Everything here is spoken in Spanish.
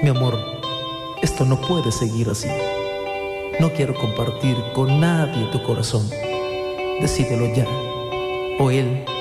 Mi amor, esto no puede seguir así. No quiero compartir con nadie tu corazón. Decídelo ya, o él